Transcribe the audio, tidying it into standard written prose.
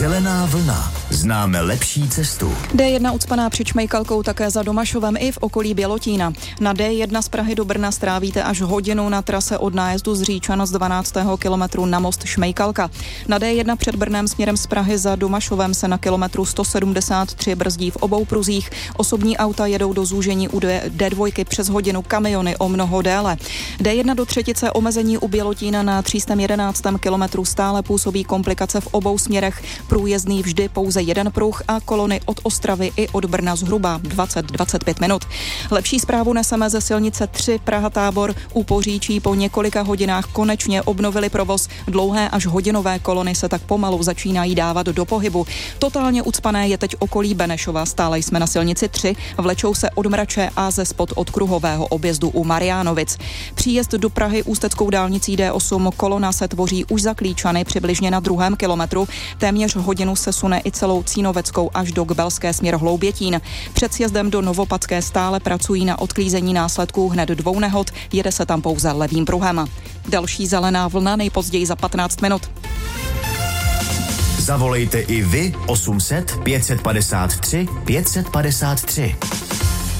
Zelená vlna. Známe lepší cestu. D1 ucpaná před Šmejkalkou také za Domašovem i v okolí Bělotína. Na D1 z Prahy do Brna strávíte až hodinu na trase od nájezdu z Říčan z 12. kilometru na most Šmejkalka. Na D1 před Brnem směrem z Prahy za Domašovem se na kilometru 173 brzdí v obou pruzích. Osobní auta jedou do zúžení u D2 přes hodinu, kamiony o mnoho déle. D1 do Třetice omezení u Bělotína na 311. kilometru stále působí komplikace v obou směrech. Průjezdný vždy pouze jeden pruh a kolony od Ostravy i od Brna zhruba 20-25 minut. Lepší zprávu neseme ze silnice 3 Praha-Tábor. U Poříčí po několika hodinách konečně obnovili provoz. Dlouhé až hodinové kolony se tak pomalu začínají dávat do pohybu. Totálně ucpané je teď okolí Benešova. Stále jsme na silnici 3. Vlečou se od Mrače a ze spod od kruhového objezdu u Mariánovic. Příjezd do Prahy ústeckou dálnicí D8 kolona se tvoří už za Klíčany přibližně na 2. kilometru. Téměř hodinu se sune i celou Cínoveckou až do Kbelské směr Hloubětín. Před sjezdem do Novopadské stále pracují na odklízení následků hned 2 nehod, jede se tam pouze levým pruhem. Další zelená vlna nejpozději za 15 minut. Zavolejte i vy 800 553 553.